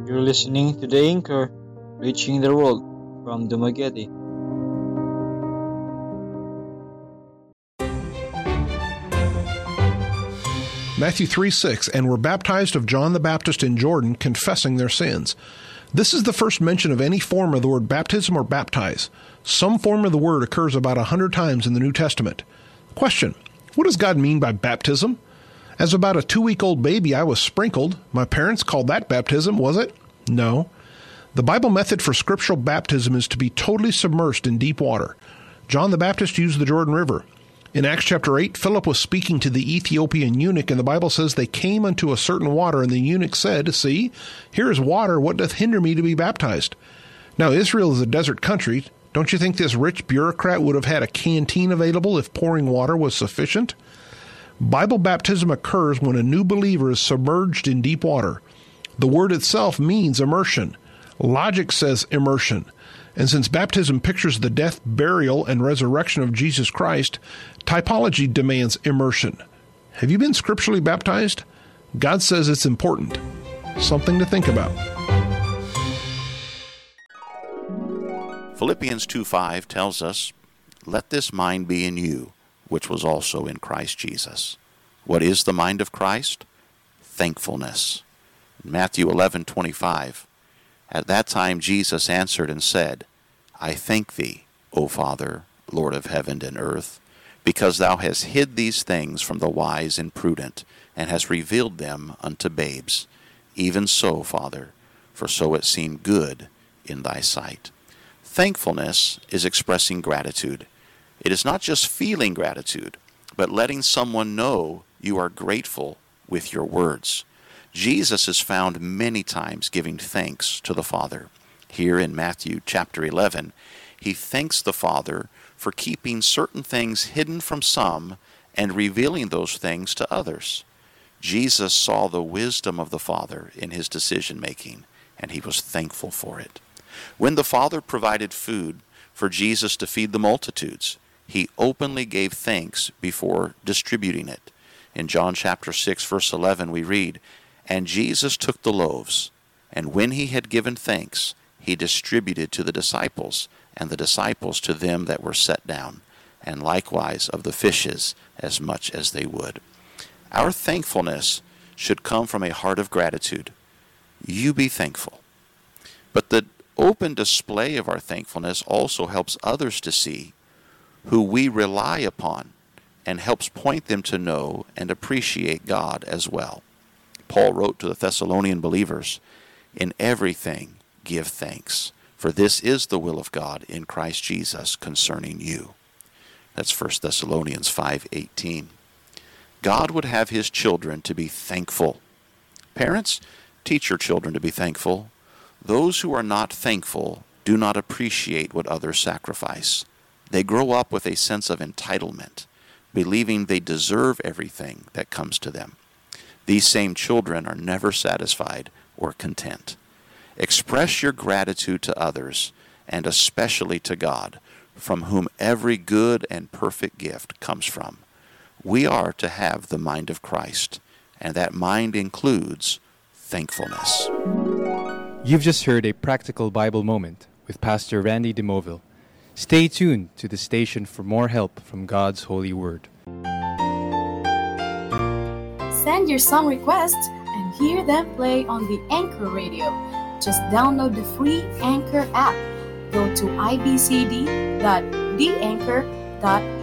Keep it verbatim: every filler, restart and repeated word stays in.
You're listening to The Anchor, reaching the world from Dumaguete. Matthew three six, and were baptized of John the Baptist in Jordan, confessing their sins. This is the first mention of any form of the word baptism or baptize. Some form of the word occurs about a hundred times in the New Testament. Question: what does God mean by baptism? As about a two-week-old baby, I was sprinkled. My parents called that baptism, was it? No. The Bible method for scriptural baptism is to be totally submersed in deep water. John the Baptist used the Jordan River. In Acts chapter eight, Philip was speaking to the Ethiopian eunuch, and the Bible says they came unto a certain water, and the eunuch said, See, here is water, what doth hinder me to be baptized? Now, Israel is a desert country. Don't you think this rich bureaucrat would have had a canteen available if pouring water was sufficient? Bible baptism occurs when a new believer is submerged in deep water. The word itself means immersion. Logic says immersion. And since baptism pictures the death, burial, and resurrection of Jesus Christ, typology demands immersion. Have you been scripturally baptized? God says it's important. Something to think about. Philippians two five tells us, Let this mind be in you, which was also in Christ Jesus. What is the mind of Christ? Thankfulness. Matthew eleven twenty-five. At that time Jesus answered and said, I thank thee, O Father, Lord of heaven and earth, because thou hast hid these things from the wise and prudent, and hast revealed them unto babes. Even so, Father, for so it seemed good in thy sight. Thankfulness is expressing gratitude. It is not just feeling gratitude, but letting someone know you are grateful with your words. Jesus is found many times giving thanks to the Father. Here in Matthew chapter eleven, he thanks the Father for keeping certain things hidden from some and revealing those things to others. Jesus saw the wisdom of the Father in his decision-making, and he was thankful for it. When the Father provided food for Jesus to feed the multitudes, he openly gave thanks before distributing it. In John chapter six, verse eleven, we read, And Jesus took the loaves, and when he had given thanks, he distributed to the disciples, and the disciples to them that were set down, and likewise of the fishes as much as they would. Our thankfulness should come from a heart of gratitude. You be thankful. But the open display of our thankfulness also helps others to see who we rely upon, and helps point them to know and appreciate God as well. Paul wrote to the Thessalonian believers, In everything give thanks, for this is the will of God in Christ Jesus concerning you. That's First Thessalonians five eighteen. God would have his children to be thankful. Parents, teach your children to be thankful. Those who are not thankful do not appreciate what others sacrifice. They grow up with a sense of entitlement, believing they deserve everything that comes to them. These same children are never satisfied or content. Express your gratitude to others, and especially to God, from whom every good and perfect gift comes from. We are to have the mind of Christ, and that mind includes thankfulness. You've just heard a practical Bible moment with Pastor Randy DeMoville. Stay tuned to the station for more help from God's holy word. Send your song requests and hear them play on the Anchor Radio. Just download the free Anchor app. Go to i b c d dot the anchor dot